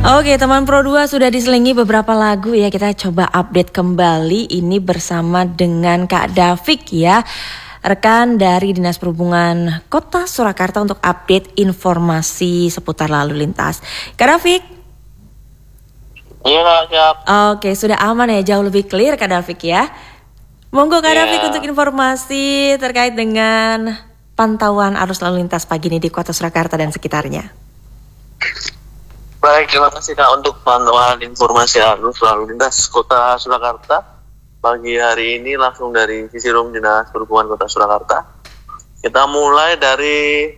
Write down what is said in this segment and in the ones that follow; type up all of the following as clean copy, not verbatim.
Oke, teman Pro 2 sudah diselingi beberapa lagu ya. Kita coba update kembali ini bersama dengan Kak Davik ya, rekan dari Dinas Perhubungan Kota Surakarta untuk update informasi seputar lalu lintas. Kak Davik? Iya Kak, siap. Oke, sudah aman ya, jauh lebih clear Kak Davik ya. Monggo Kak Davik untuk informasi terkait dengan pantauan arus lalu lintas pagi ini di Kota Surakarta dan sekitarnya. Baik, terima kasih Kak untuk pantauan informasi arus lalu lintas Kota Surakarta pagi hari ini langsung dari sisi room Dinas Perhubungan Kota Surakarta. Kita mulai dari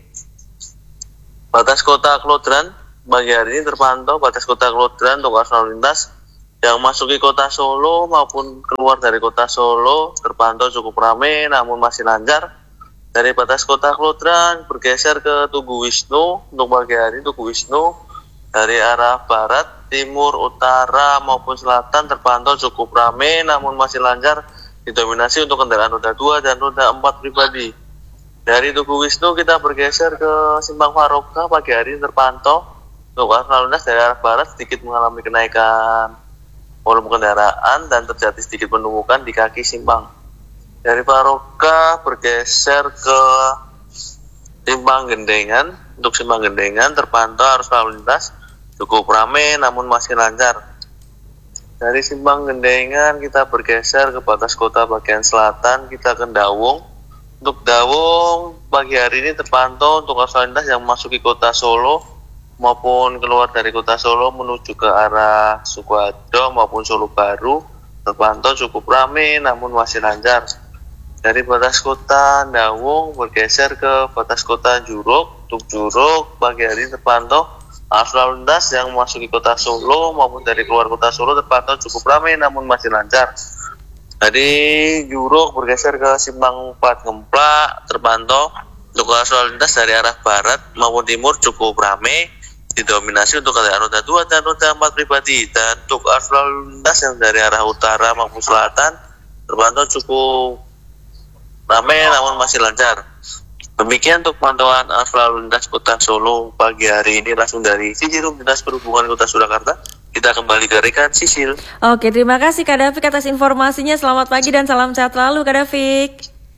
batas Kota Klodran. Pagi hari ini terpantau batas Kota Klodran untuk arus lalu lintas yang masuki Kota Solo maupun keluar dari Kota Solo terpantau cukup ramai namun masih lancar. Dari batas Kota Klodran bergeser ke Tugu Wisnu. Untuk pagi hari Tugu Wisnu dari arah barat, timur, utara maupun selatan terpantau cukup ramai namun masih lancar, didominasi untuk kendaraan roda 2 dan roda 4 pribadi. Dari Tugu Wisnu kita bergeser ke Simpang Faroka. Pagi hari ini terpantau untuk arus lalu lintas dari arah barat sedikit mengalami kenaikan volume kendaraan dan terjadi sedikit penumpukan di kaki simpang. Dari Faroka bergeser ke Simpang Gendengan. Untuk Simpang Gendengan terpantau arus lalu lintas cukup ramai namun masih lancar. Dari Simpang Gendengan kita bergeser ke batas kota bagian selatan, kita ke Dawung. Untuk Dawung pagi hari ini terpantau untuk arus lalu lintas yang memasuki Kota Solo maupun keluar dari Kota Solo menuju ke arah Sukoharjo maupun Solo Baru terpantau cukup ramai namun masih lancar. Dari batas kota Dawung bergeser ke batas kota Juruk. Untuk Juruk pagi hari ini terpantau arus lalu lintas yang memasuki Kota Solo maupun dari keluar Kota Solo terpantau cukup ramai namun masih lancar. Dari Juruk bergeser ke Simpang 4 Gemplak terpantau untuk arus lalu lintas dari arah barat maupun timur cukup ramai, didominasi untuk kendaraan roda 2 dan roda 4 pribadi. Dan untuk arus lalu lintas yang dari arah utara maupun selatan terpantau cukup ramai namun masih lancar. Demikian untuk pantauan arus lalu lintas Kota Solo pagi hari ini langsung dari sisi room Dinas Perhubungan Kota Surakarta. Kita kembali ke rekan Sisil. Oke, terima kasih Kak Davik atas informasinya. Selamat pagi dan salam sehat selalu Kak Davik.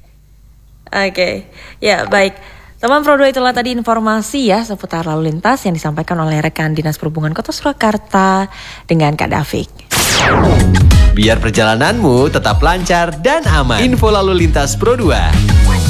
Oke, ya baik. Teman Pro 2, itulah tadi informasi ya seputar lalu lintas yang disampaikan oleh rekan Dinas Perhubungan Kota Surakarta dengan Kak Davik. Biar perjalananmu tetap lancar dan aman. Info lalu lintas Pro 2.